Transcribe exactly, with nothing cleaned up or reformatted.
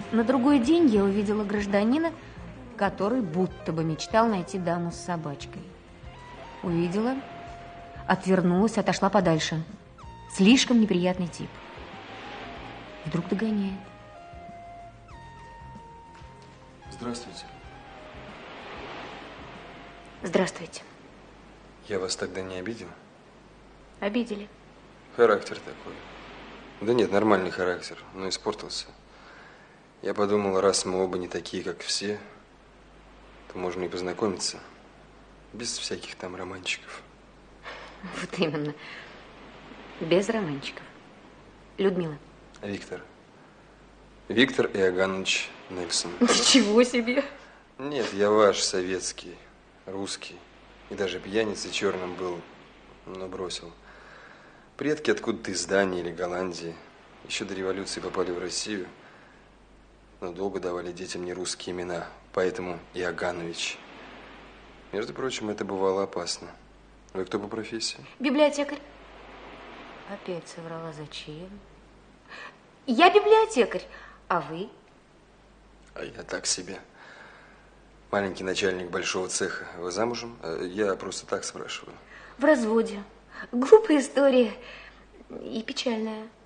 На другой день я увидела гражданина, который будто бы мечтал найти даму с собачкой. Увидела, отвернулась, отошла подальше. Слишком неприятный тип. Вдруг догоняет. Здравствуйте. Здравствуйте. Я вас тогда не обидел? Обидели. Характер такой. Да нет, нормальный характер, но испортился. Я подумал, раз мы оба не такие, как все, то можно и познакомиться. Без всяких там романчиков. Вот именно. Без романчиков. Людмила. Виктор. Виктор Иоганович Нельсон. Ничего себе. Нет, я ваш, советский, русский. И даже пьяницей черным был, но бросил. Предки откуда-то из Дании или Голландии. Еще до революции попали в Россию. Но долго давали детям нерусские имена. Поэтому Иоганович. Между прочим, это бывало опасно. Вы кто по профессии? Библиотекарь. Опять соврала. Зачем? Я библиотекарь. А вы? А я так себе. Маленький начальник большого цеха. Вы замужем? Я просто так спрашиваю. В разводе. Глупая история и печальная.